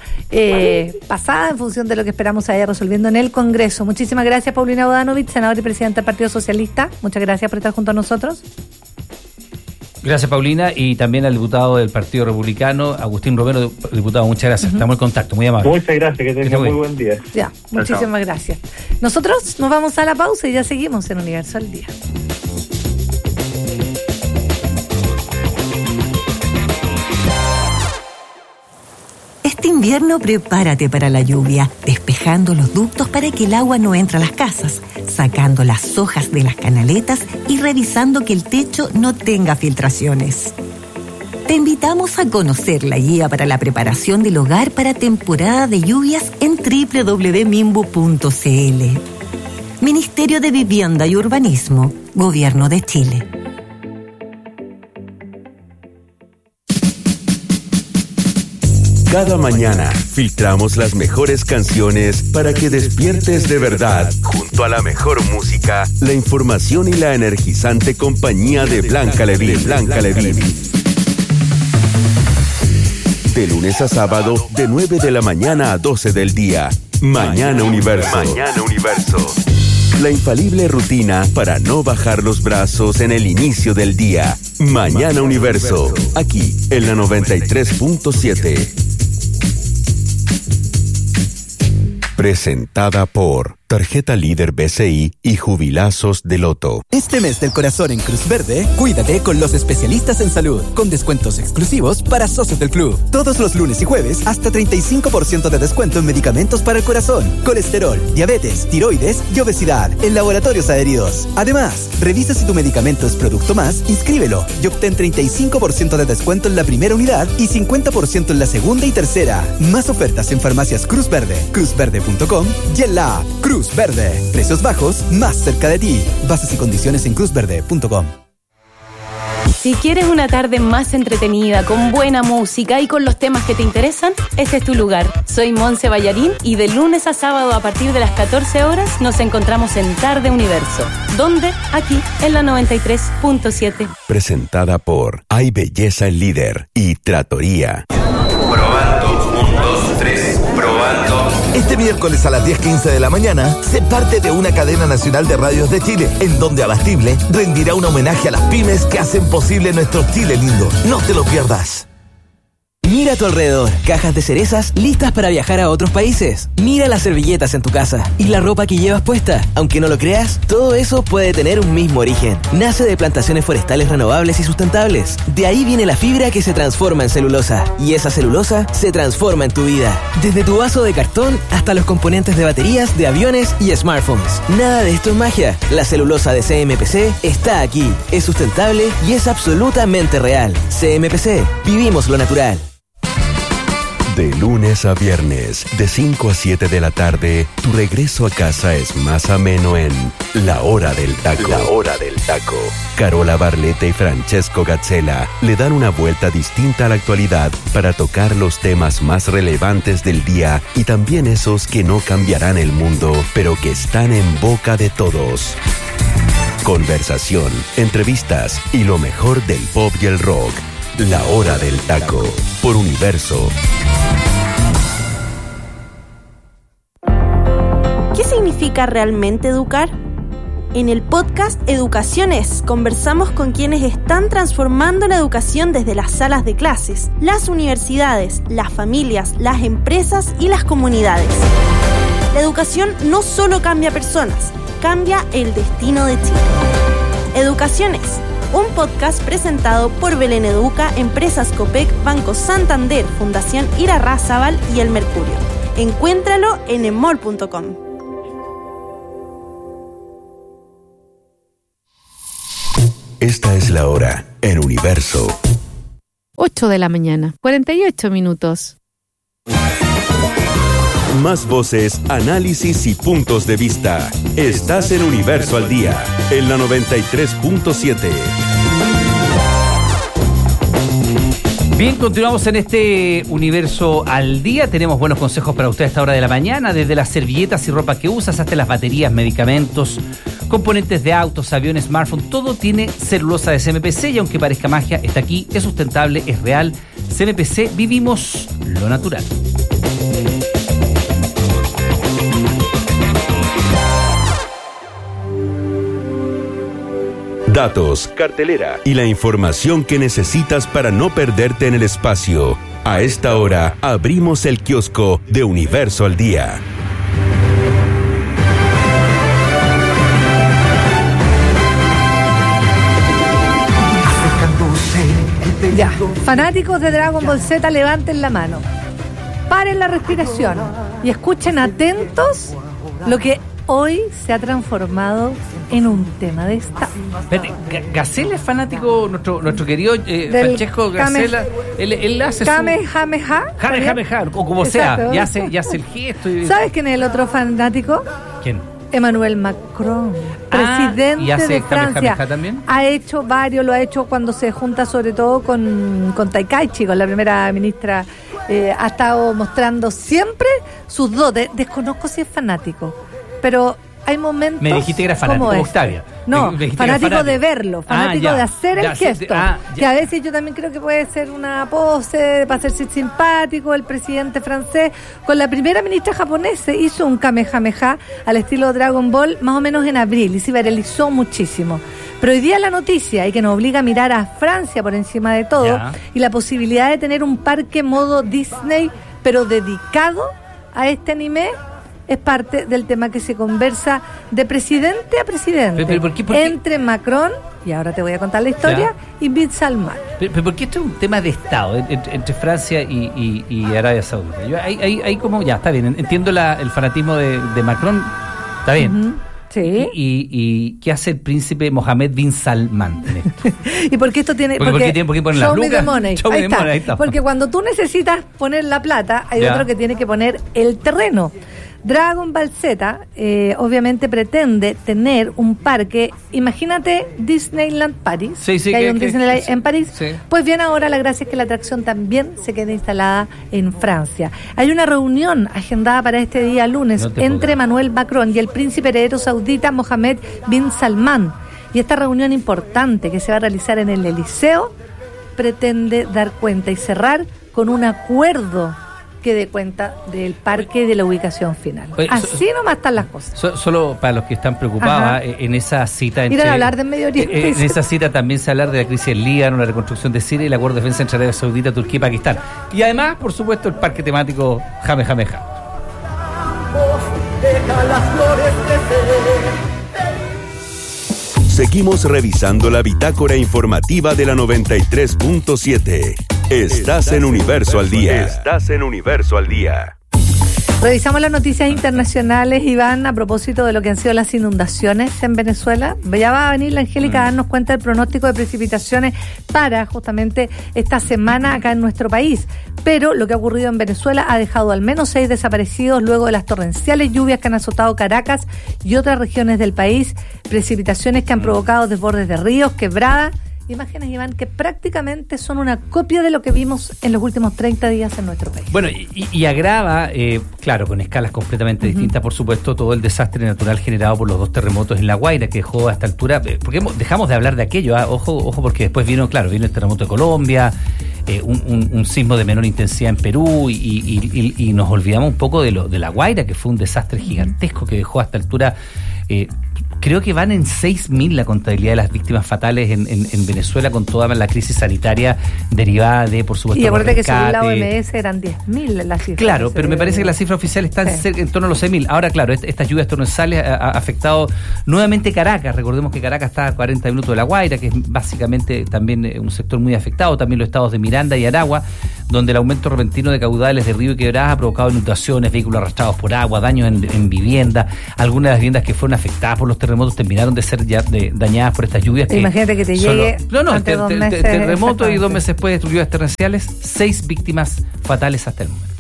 pasada en función de lo que esperamos se vaya resolviendo en el Congreso. Muchísimas gracias, Paulina Bodanovich, senadora y presidenta del Partido Socialista. Muchas gracias por estar junto a nosotros. Gracias, Paulina, y también al diputado del Partido Republicano, Agustín Romero. Diputado, muchas gracias. Estamos en contacto, muy amable. Muchas gracias, que tengan muy buen día. Ya, muchísimas gracias. Nosotros nos vamos a la pausa y ya seguimos en Universo al Día. Este invierno prepárate para la lluvia, despejando los ductos para que el agua no entre a las casas, sacando las hojas de las canaletas y revisando que el techo no tenga filtraciones. Te invitamos a conocer la guía para la preparación del hogar para temporada de lluvias en www.mimbu.cl. Ministerio de Vivienda y Urbanismo, Gobierno de Chile. Cada mañana filtramos las mejores canciones para que despiertes de verdad. Junto a la mejor música, la información y la energizante compañía de Blanca Levin. De lunes a sábado, de 9 de la mañana a 12 del día. Mañana Universo. La infalible rutina para no bajar los brazos en el inicio del día. Mañana Universo, aquí en la 93.7. Presentada por Tarjeta Líder BCI y Jubilazos de Loto. Este mes del corazón en Cruz Verde, cuídate con los especialistas en salud, con descuentos exclusivos para socios del club. Todos los lunes y jueves, hasta 35% de descuento en medicamentos para el corazón, colesterol, diabetes, tiroides y obesidad en laboratorios adheridos. Además, revisa si tu medicamento es producto más, inscríbelo y obtén 35% de descuento en la primera unidad y 50% en la segunda y tercera. Más ofertas en farmacias Cruz Verde, cruzverde.com y en la app Cruz Verde. Precios bajos, más cerca de ti. Bases y condiciones en cruzverde.com. Si quieres una tarde más entretenida, con buena música y con los temas que te interesan, este es tu lugar. Soy Monse Ballarín y de lunes a sábado a partir de las 14 horas nos encontramos en Tarde Universo. ¿Dónde? Aquí, en la 93.7. Presentada por Hay Belleza el Líder y Trattoria. Probando, 1, 2, 3, probando. Este miércoles a las 10:15 de la mañana, sé parte de una cadena nacional de radios de Chile, en donde Abastible rendirá un homenaje a las pymes que hacen posible nuestro Chile lindo. No te lo pierdas. Mira a tu alrededor, cajas de cerezas listas para viajar a otros países. Mira las servilletas en tu casa y la ropa que llevas puesta. Aunque no lo creas, todo eso puede tener un mismo origen. Nace de plantaciones forestales renovables y sustentables. De ahí viene la fibra que se transforma en celulosa. Y esa celulosa se transforma en tu vida. Desde tu vaso de cartón hasta los componentes de baterías, de aviones y smartphones. Nada de esto es magia. La celulosa de CMPC está aquí. Es sustentable y es absolutamente real. CMPC, vivimos lo natural. De lunes a viernes, de 5 a 7 de la tarde, tu regreso a casa es más ameno en La Hora del Taco. La Hora del Taco. Carola Barletta y Francesco Gazzella le dan una vuelta distinta a la actualidad para tocar los temas más relevantes del día y también esos que no cambiarán el mundo, pero que están en boca de todos. Conversación, entrevistas y lo mejor del pop y el rock. La Hora del Taco, por Universo. ¿Qué significa realmente educar? En el podcast Educaciones conversamos con quienes están transformando la educación desde las salas de clases, las universidades, las familias, las empresas y las comunidades. La educación no solo cambia personas, cambia el destino de Chile. Educaciones, un podcast presentado por Belén Educa, Empresas Copec, Banco Santander, Fundación Irarrázaval y El Mercurio. Encuéntralo en emol.com. Esta es la hora en Universo. 8 de la mañana, 48 minutos. Más voces, análisis y puntos de vista. Estás en Universo al Día, en la 93.7. Bien, continuamos en este Universo al Día. Tenemos buenos consejos para usted a esta hora de la mañana, desde las servilletas y ropa que usas hasta las baterías, medicamentos, componentes de autos, aviones, smartphones. Todo tiene celulosa de CMPC y aunque parezca magia, está aquí, es sustentable, es real. CMPC, vivimos lo natural. Datos, cartelera y la información que necesitas para no perderte en el espacio. A esta hora abrimos el kiosco de Universo al Día. Ya, fanáticos de Dragon Ball Z, levanten la mano, paren la respiración y escuchen atentos lo que hoy se ha transformado en un tema de Estado. Gazzella es fanático, nuestro querido Francesco Gazzella. Él hace Kamehameha, o como sea, ya hace el gesto. ¿Sabes quién es el otro fanático? ¿Quién? Emmanuel Macron, presidente ¿y hace de Francia. también? Ha hecho varios, lo ha hecho cuando se junta sobre todo con Taikaichi, con la primera ministra. Ha estado mostrando siempre sus dotes. Desconozco si es fanático, pero hay momentos. Me dijiste que era fanático de Octavia. No, fanático de verlo, fanático de hacer el gesto. Que a veces yo también creo que puede ser una pose para hacerse simpático. El presidente francés con la primera ministra japonesa hizo un kamehameha al estilo Dragon Ball más o menos en abril y se viralizó muchísimo. Pero hoy día la noticia y que nos obliga a mirar a Francia por encima de todo y la posibilidad de tener un parque modo Disney pero dedicado a este anime es parte del tema que se conversa de presidente a presidente. ¿Pero por qué? Entre Macron, y ahora te voy a contar la historia, y Bin Salman. Pero ¿por qué esto es un tema de Estado entre Francia y Arabia Saudita? Ahí como, ya, está bien, entiendo el fanatismo de Macron, está bien. Sí. ¿Y qué hace el príncipe Mohammed bin Salman en esto? ¿Y por qué esto tiene? ¿Por qué poner las lucas? Ahí está. Porque cuando tú necesitas poner la plata, hay otro que tiene que poner el terreno. Dragon Ball Z obviamente pretende tener un parque, imagínate Disneyland Paris, que hay un Disneyland en París, pues bien, ahora la gracia es que la atracción también se quede instalada en Francia. Hay una reunión agendada para este día lunes entre Emmanuel Macron y el príncipe heredero saudita Mohammed bin Salman, y esta reunión importante que se va a realizar en el Eliseo pretende dar cuenta y cerrar con un acuerdo que dé cuenta del parque y de la ubicación final. Así nomás están las cosas. Solo para los que están preocupados, en esa cita ir a hablar de Medio Oriente. En esa cita también se habla de la crisis en Líbano, la reconstrucción de Siria y el acuerdo de defensa entre Arabia Saudita, Turquía y Pakistán. Y además, por supuesto, el parque temático Kamehameha. Seguimos revisando la bitácora informativa de la 93.7. Estás en Universo al Día. Estás en Universo al Día. Revisamos las noticias internacionales, Iván, a propósito de lo que han sido las inundaciones en Venezuela. Ya va a venir la Angélica a darnos cuenta del pronóstico de precipitaciones para justamente esta semana acá en nuestro país. Pero lo que ha ocurrido en Venezuela ha dejado al menos 6 desaparecidos luego de las torrenciales lluvias que han azotado Caracas y otras regiones del país. Precipitaciones que han provocado desbordes de ríos, quebradas. Imágenes, Iván, que prácticamente son una copia de lo que vimos en los últimos 30 días en nuestro país. Bueno, y agrava, claro, con escalas completamente distintas, por supuesto, todo el desastre natural generado por los 2 terremotos en La Guaira, que dejó a esta altura, porque dejamos de hablar de aquello, ojo, porque después vino el terremoto de Colombia, un sismo de menor intensidad en Perú, y nos olvidamos un poco de La Guaira, que fue un desastre gigantesco que dejó a esta altura. Creo que van en 6.000 la contabilidad de las víctimas fatales en Venezuela, con toda la crisis sanitaria derivada de, por supuesto, y acuérdate que según la OMS eran 10.000 las cifras. Claro, pero me parece que la cifra oficial está en torno a los 6.000. Ahora, claro, estas lluvias torrenciales ha afectado nuevamente Caracas. Recordemos que Caracas está a 40 minutos de La Guaira, que es básicamente también un sector muy afectado. También los estados de Miranda y Aragua, donde el aumento repentino de caudales de río y quebradas ha provocado inundaciones, vehículos arrastrados por agua, daños en vivienda. Algunas de las viviendas que fueron afectadas por los terremotos terminaron de ser ya dañadas por estas lluvias. Imagínate que te llegue terremoto y 2 meses después de lluvias torrenciales, 6 víctimas fatales hasta el momento.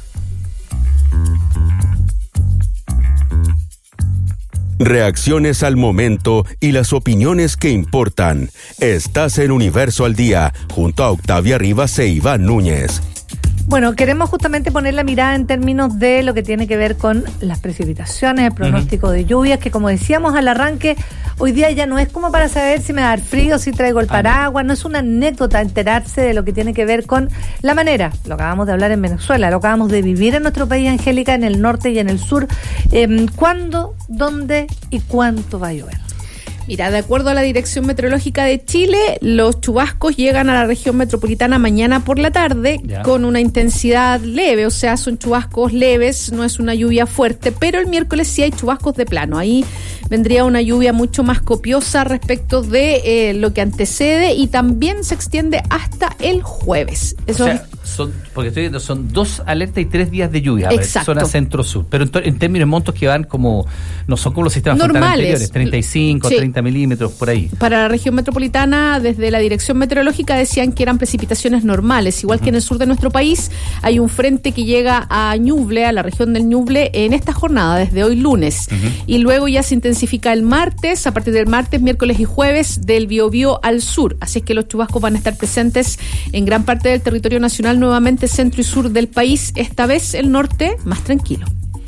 Reacciones al momento y las opiniones que importan. Estás en Universo al Día, junto a Octavia Rivas e Iván Núñez. Bueno, queremos justamente poner la mirada en términos de lo que tiene que ver con las precipitaciones, el pronóstico de lluvias, que como decíamos al arranque, hoy día ya no es como para saber si me va a dar frío, si traigo el paraguas, no es una anécdota enterarse de lo que tiene que ver con la manera, lo acabamos de hablar en Venezuela, lo acabamos de vivir en nuestro país, Angélica, en el norte y en el sur, cuándo, dónde y cuánto va a llover. Mira, de acuerdo a la Dirección Meteorológica de Chile, los chubascos llegan a la región metropolitana mañana por la tarde con una intensidad leve, o sea, son chubascos leves, no es una lluvia fuerte, pero el miércoles sí hay chubascos de plano. Ahí vendría una lluvia mucho más copiosa respecto de lo que antecede y también se extiende hasta el jueves. Eso, o sea, porque estoy viendo, son 2 alertas y 3 días de lluvia. Exacto. Zona centro-sur. Pero en términos de montos que van como, no son como los sistemas normales, anteriores, 35, 30 milímetros, por ahí. Para la región metropolitana, desde la Dirección Meteorológica decían que eran precipitaciones normales, igual que en el sur de nuestro país. Hay un frente que llega a Ñuble, a la región del Ñuble, en esta jornada, desde hoy lunes. Y luego ya se intensifica el martes, a partir del martes, miércoles y jueves, del Biobío al sur. Así es que los chubascos van a estar presentes en gran parte del territorio nacional, nuevamente centro y sur del país, esta vez el norte más tranquilo.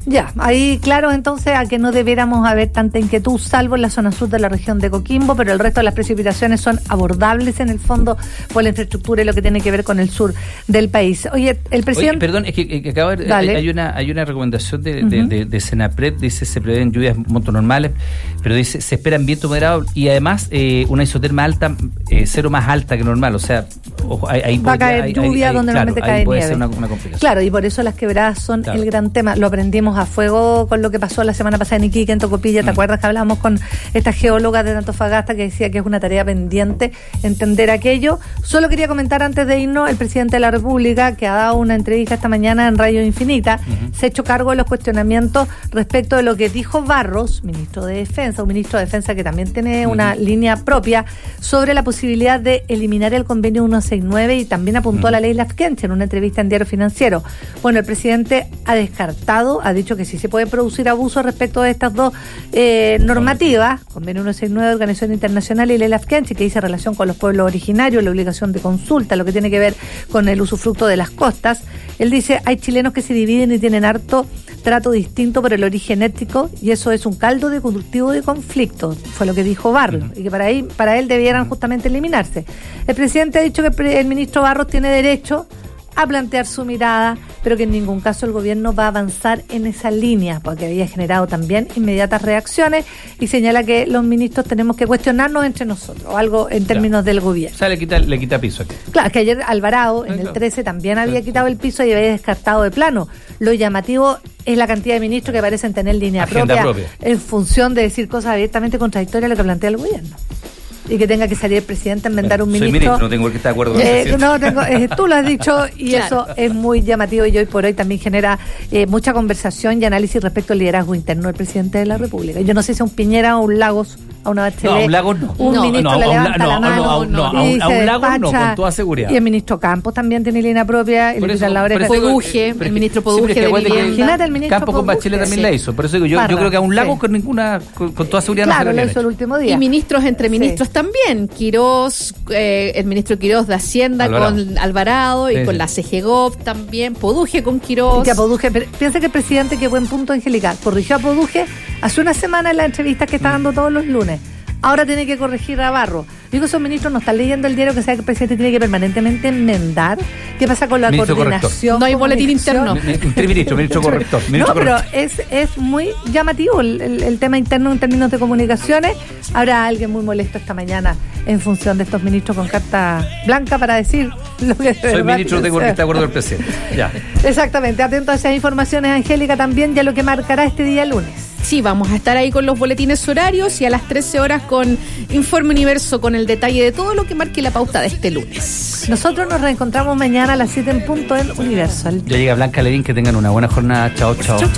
Ya, ahí claro entonces a que no debiéramos haber tanta inquietud, salvo en la zona sur de la región de Coquimbo, pero el resto de las precipitaciones son abordables en el fondo por la infraestructura y lo que tiene que ver con el sur del país. Oye, el presidente... Oye, perdón, es que acabo de ver, hay una recomendación de Senapred, dice se prevén lluvias montonormales, pero dice se esperan viento moderado y además una isoterma alta, cero más alta que normal, o sea, ojo, ahí va a caer lluvia donde normalmente cae puede nieve. Ser una complicación. Claro, y por eso las quebradas son el gran tema. Lo aprendimos a fuego con lo que pasó la semana pasada en Iquique, en Tocopilla. ¿Te acuerdas que hablábamos con esta geóloga de Antofagasta que decía que es una tarea pendiente entender aquello? Solo quería comentar antes de irnos, el presidente de la República, que ha dado una entrevista esta mañana en Radio Infinita, se ha hecho cargo de los cuestionamientos respecto de lo que dijo Barros, ministro de Defensa, un ministro de Defensa que también tiene una línea propia, sobre la posibilidad de eliminar el convenio 169 y también apuntó a la ley Lafkenche en una entrevista en Diario Financiero. Bueno, el presidente ha descartado, ha dicho que sí se puede producir abuso respecto de estas dos normativas, convenio 169 de Organización Internacional y ley Lafkenche, que dice relación con los pueblos originarios, la obligación de consulta, lo que tiene que ver con el usufructo de las costas. Él dice, hay chilenos que se dividen y tienen harto trato distinto por el origen étnico y eso es un caldo de cultivo de conflicto, fue lo que dijo Barros, y que para él debieran justamente eliminarse. El presidente ha dicho que el ministro Barros tiene derecho a plantear su mirada, pero que en ningún caso el gobierno va a avanzar en esa línea, porque había generado también inmediatas reacciones, y señala que los ministros tenemos que cuestionarnos entre nosotros, o algo en términos del gobierno. O sea, le quita piso aquí. Claro, que ayer Alvarado, en el 13, también había quitado el piso y había descartado de plano. Lo llamativo es la cantidad de ministros que parecen tener línea propia en función de decir cosas abiertamente contradictorias a lo que plantea el gobierno. Y que tenga que salir el presidente a enmendar un ministro. Soy ministro, no tengo que estar de acuerdo con el presidente. Tú lo has dicho y eso es muy llamativo y hoy por hoy también genera mucha conversación y análisis respecto al liderazgo interno del presidente de la República. Yo no sé si a un Piñera o un Lagos, a una Bachelet. No, a un Lagos no. Un ministro le levanta la mano. A un Lagos no, con toda seguridad. Y el ministro Campos también tiene línea propia. Y el ministro Poduje de Vivienda. Imagínate el ministro Campos con Bachelet también la hizo. Por eso digo, yo creo que a un Lagos con toda seguridad no se lo hizo el último día. Y ministros entre ministros también. Quirós, el ministro Quirós de Hacienda con Alvarado y con la CGGOV también. Poduje con Quirós. Que a Poduje, piensa que el presidente, qué buen punto, Angélica, corrigió a Poduje hace una semana en las entrevistas que está dando todos los lunes. Ahora tiene que corregir a Barros. Digo, esos ministros no están leyendo el diario, que sabe que el presidente tiene que permanentemente enmendar. ¿Qué pasa con la ministro coordinación? Corrector. No hay boletín interno. Ministro corrector. Pero es muy llamativo el tema interno en términos de comunicaciones. Habrá alguien muy molesto esta mañana en función de estos ministros con carta blanca para decir lo que soy ministro, tengo que estar de acuerdo con el presidente. Ya. Exactamente. Atento a esas informaciones, Angélica, también, ya lo que marcará este día lunes. Sí, vamos a estar ahí con los boletines horarios y a las 13 horas con Informe Universo, con el detalle de todo lo que marque la pauta de este lunes. Nosotros nos reencontramos mañana a las 7 en punto en Universal. Ya llega Blanca Levin, que tengan una buena jornada. Chao, chao.